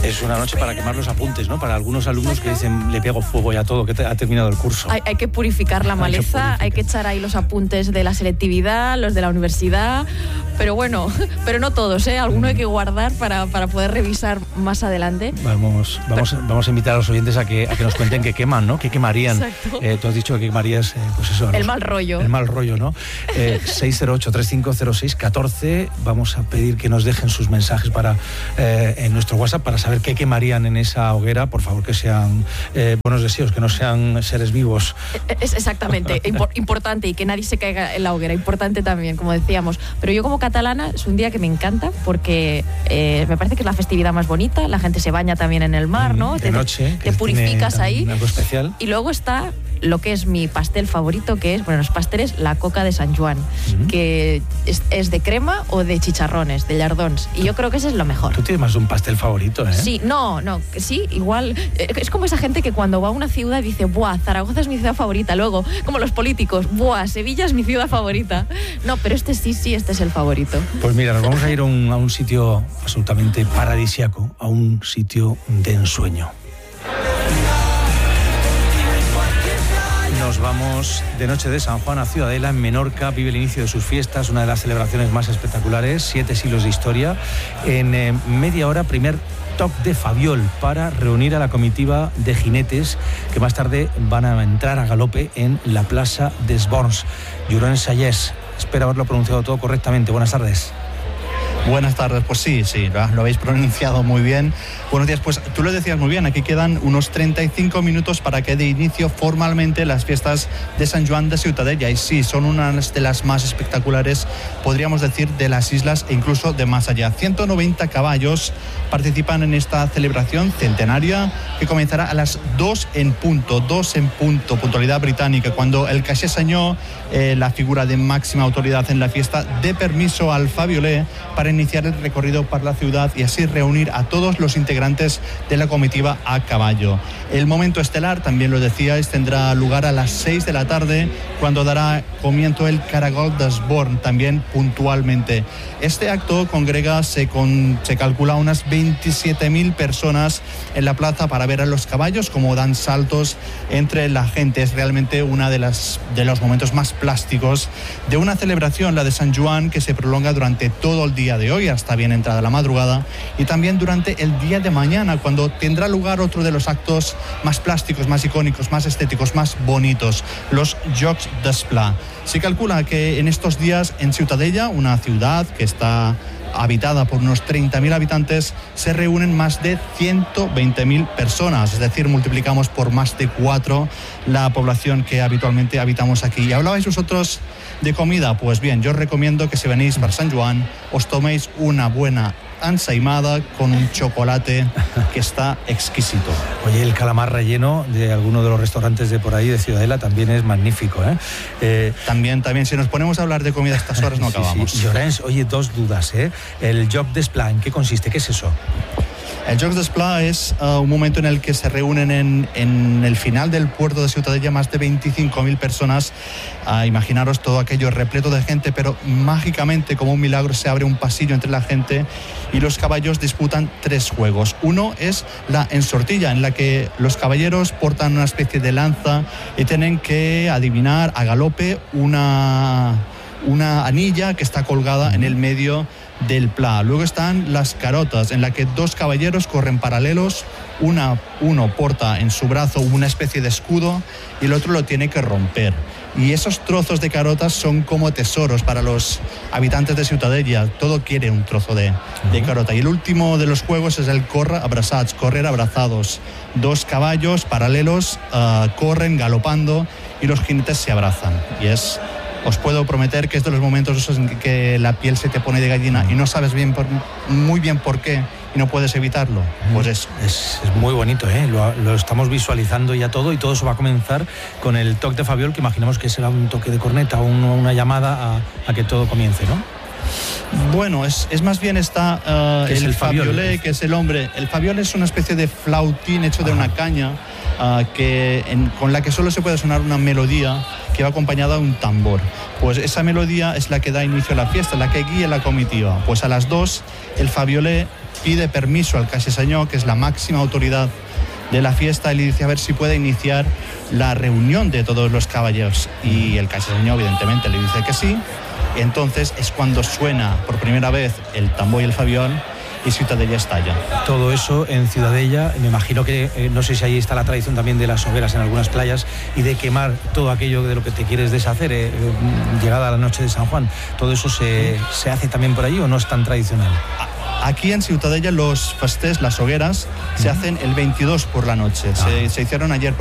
Es una noche para quemar los apuntes, ¿no? Para algunos alumnos que dicen, le pego fuego ya todo, que ha terminado el curso. Hay que purificar la maleza, hay que echar ahí los apuntes de la selectividad, los de la universidad, pero bueno, pero no todos, ¿eh? Alguno hay que guardar para poder revisar más adelante. Vamos a invitar a los oyentes a que nos cuenten qué queman, ¿no? ¿Qué quemarían? Tú has dicho que quemarías, pues eso. El mal rollo. El mal rollo, ¿no? 608-3506-14. Vamos a pedir que nos dejen sus mensajes en nuestro WhatsApp para saber qué quemarían en esa hoguera. Por favor, que sean buenos deseos, que no sean seres vivos. Es exactamente, importante, y que nadie se caiga en la hoguera, importante también, como decíamos. Pero yo como catalana es un día que me encanta porque me parece que es la festividad más bonita, la gente se baña también en el mar, ¿no? De noche, te purificas ahí. Algo especial. Y luego está lo que es mi pastel favorito, que es, bueno, los pasteles, la coca de Sant Joan, que es de crema o de chicharrones, de llardons, y yo creo que ese es lo mejor. Tú tienes más de un pastel favorito, ¿eh? Sí, sí, igual, es como esa gente que cuando va a una ciudad dice, ¡buah, Zaragoza es mi ciudad favorita! Luego, como los políticos, ¡buah, Sevilla es mi ciudad favorita! No, pero este sí, este es el favorito. Pues mira, nos vamos a ir a un sitio absolutamente paradisíaco, a un sitio de ensueño. Nos vamos de noche de San Juan a Ciudadela, en Menorca. Vive el inicio de sus fiestas, una de las celebraciones más espectaculares, 7 siglos de historia. En media hora, primer toc de Fabiol para reunir a la comitiva de jinetes que más tarde van a entrar a galope en la Plaza des Borns. Julen Sayés, espero haberlo pronunciado todo correctamente. Buenas tardes. Buenas tardes, pues sí, lo habéis pronunciado muy bien. Buenos días, pues tú lo decías muy bien, aquí quedan unos 35 minutos para que dé inicio formalmente las fiestas de Sant Joan de Ciutadella, y sí, son unas de las más espectaculares, podríamos decir, de las islas e incluso de más allá. 190 caballos participan en esta celebración centenaria que comenzará a las 2 en punto, puntualidad británica, cuando el Caixer Senyor, la figura de máxima autoridad en la fiesta, dé permiso al Fabioler para iniciar el recorrido por la ciudad y así reunir a todos los integrantes de la comitiva a caballo. El momento estelar, también lo decíais, tendrá lugar a las 6 de la tarde, cuando dará comienzo el Caragol des Born, también puntualmente. Este acto congrega, se calcula, unas 27.000 personas en la plaza para ver a los caballos como dan saltos entre la gente. Es realmente uno de los momentos más plásticos de una celebración, la de Sant Joan, que se prolonga durante todo el día de hoy hasta bien entrada la madrugada, y también durante el día de mañana, cuando tendrá lugar otro de los actos más plásticos, más icónicos, más estéticos, más bonitos, los Jocs d'Esplà. Se calcula que en estos días en Ciutadella, una ciudad que está habitada por unos 30.000 habitantes, se reúnen más de 120.000 personas, es decir, multiplicamos por más de 4 la población que habitualmente habitamos aquí. Y hablabais vosotros de comida, pues bien, yo os recomiendo que si venís para Sant Joan os toméis una buena ensaimada con un chocolate que está exquisito. Oye, el calamar relleno de alguno de los restaurantes de por ahí de Ciudadela también es magnífico, ¿eh? También, si nos ponemos a hablar de comida a estas horas no acabamos. Sí. Llorens, oye, 2 dudas, ¿eh? El Joc d'Esplà, ¿en qué consiste? ¿Qué es eso? El Jocs d'Esplà es un momento en el que se reúnen en el final del puerto de Ciutadella más de 25.000 personas. Imaginaros todo aquello repleto de gente, pero mágicamente, como un milagro, se abre un pasillo entre la gente y los caballos disputan 3 juegos. Uno es la ensortilla, en la que los caballeros portan una especie de lanza y tienen que adivinar a galope una anilla que está colgada en el medio del pla. Luego están las carotas, en la que 2 caballeros corren paralelos, uno porta en su brazo una especie de escudo y el otro lo tiene que romper. Y esos trozos de carotas son como tesoros para los habitantes de Ciutadella. Todo quiere un trozo de carota. Y el último de los juegos es el corre abraçats, correr abrazados. 2 caballos paralelos corren galopando y los jinetes se abrazan. Os puedo prometer que es de los momentos en que la piel se te pone de gallina y no sabes muy bien por qué y no puedes evitarlo. Pues eso. Es muy bonito, ¿eh? Lo estamos visualizando ya todo, y todo eso va a comenzar con el toc de Fabiol, que imaginamos que será un toque de corneta o una llamada a que todo comience, ¿no? Bueno, es más bien está el Fabioler, que es el hombre. El Fabiol es una especie de flautín hecho de una caña con la que solo se puede sonar una melodía que va acompañada de un tambor. Pues esa melodía es la que da inicio a la fiesta, la que guía la comitiva. Pues a las 2 el Fabioler pide permiso al Caixa Senyor, que es la máxima autoridad de la fiesta, y le dice a ver si puede iniciar la reunión de todos los caballeros. Y el Caixa Senyor, evidentemente, le dice que sí. Entonces es cuando suena por primera vez el tambor y el fabiol y Ciutadella estalla. Todo eso en Ciutadella, me imagino que, no sé si ahí está la tradición también de las hogueras en algunas playas y de quemar todo aquello de lo que te quieres deshacer, llegada la noche de San Juan. ¿Todo eso se hace también por allí o no es tan tradicional? Aquí en Ciutadella los festejos, las hogueras, se hacen el 22 por la noche. Se hicieron ayer